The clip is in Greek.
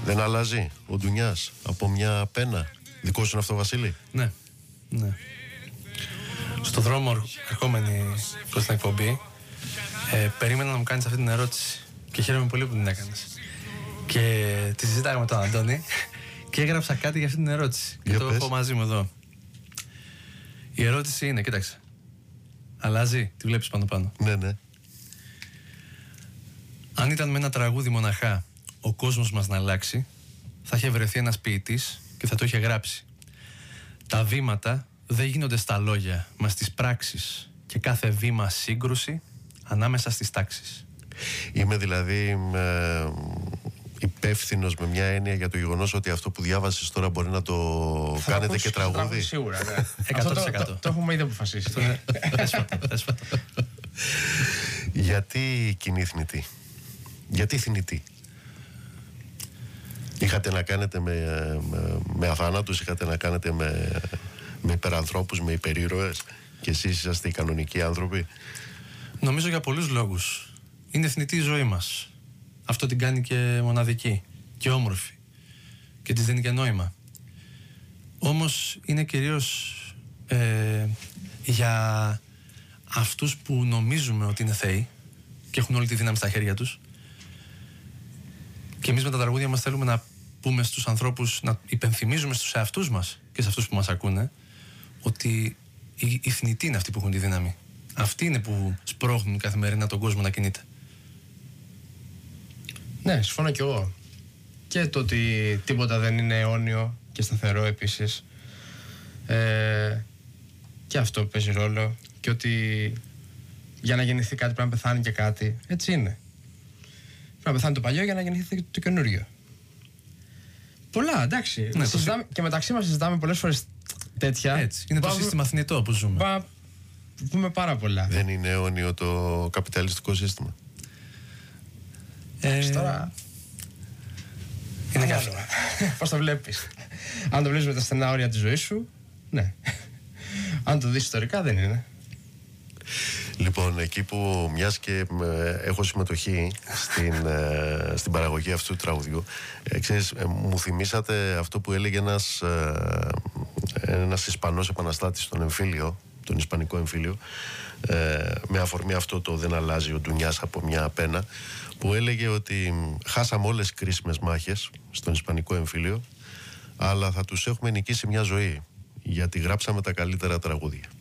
Δεν αλλάζει ο Ντουνιάς από μια πένα? Δικό σου είναι αυτό, Βασίλη? Ναι, ναι. Στο δρόμο ερχόμενοι προς την εκπομπή, περίμενα να μου κάνεις αυτή την ερώτηση και χαίρομαι πολύ που την έκανες. Και τη συζήταγα με τον Αντώνη και έγραψα κάτι για αυτή την ερώτηση. Και το έχω μαζί μου εδώ. Η ερώτηση είναι, κοίταξε. Αλλάζει, τη βλέπεις πάνω. Ναι, ναι. Αν ήταν με ένα τραγούδι μοναχά ο κόσμος μας να αλλάξει, θα είχε βρεθεί ένας ποιητής και θα το είχε γράψει. Τα βήματα δεν γίνονται στα λόγια, μα στις πράξεις, και κάθε βήμα σύγκρουση ανάμεσα στις τάξεις. Είμαι δηλαδή υπεύθυνος με μια έννοια για το γεγονός ότι αυτό που διάβασες τώρα μπορεί να το κάνετε και τραγούδι. Σίγουρα, ναι. 100%. Το έχουμε ήδη αποφασίσει. Έσπατο. Γιατί κοινή θνητή? Γιατί θνητή? Είχατε να κάνετε με αθάνατους, είχατε να κάνετε με υπερανθρώπους, με υπερήρωες, και εσείς είσαστε οι κανονικοί άνθρωποι? Νομίζω για πολλούς λόγους. Είναι θνητή η ζωή μας. Αυτό την κάνει και μοναδική και όμορφη και της δίνει και νόημα. Όμως είναι κυρίως για αυτούς που νομίζουμε ότι είναι θεοί και έχουν όλη τη δύναμη στα χέρια τους, και εμείς με τα τραγούδια μας θέλουμε να πούμε στους ανθρώπους, να υπενθυμίζουμε στους εαυτούς μας και σε αυτούς που μας ακούνε, ότι οι θνητοί είναι αυτοί που έχουν τη δύναμη. Αυτοί είναι που σπρώχνουν καθημερινά τον κόσμο να κινείται. Ναι, συμφωνώ κι εγώ. Και το ότι τίποτα δεν είναι αιώνιο και σταθερό επίσης. Και αυτό παίζει ρόλο. Και ότι για να γεννηθεί κάτι πρέπει να πεθάνει και κάτι. Έτσι είναι. Πρέπει να πεθάνει το παλιό για να γεννηθεί το καινούριο. Πολλά, εντάξει. Ναι, και μεταξύ μας συζητάμε πολλές φορές τέτοια. Έτσι. Είναι το σύστημα θνητό που ζούμε. Πούμε πάρα πολλά. Δεν είναι αιώνιο το καπιταλιστικό σύστημα? Τώρα. Είναι καθόλου. Πώς το βλέπεις? Αν το βλέπεις με τα στενά όρια της ζωής σου, ναι. Αν το δεις ιστορικά, δεν είναι. Λοιπόν, εκεί που μιας και έχω συμμετοχή στην παραγωγή αυτού του τραγουδιού, ξέρεις, μου θυμήσατε αυτό που έλεγε ένας Ισπανός επαναστάτης στον εμφύλιο, τον Ισπανικό εμφύλιο, με αφορμή αυτό το «Δεν αλλάζει ο Ντουνιάς από μια πένα», που έλεγε ότι χάσαμε όλες τις κρίσιμες μάχες στον Ισπανικό εμφύλιο, αλλά θα τους έχουμε νικήσει μια ζωή, γιατί γράψαμε τα καλύτερα τραγούδια.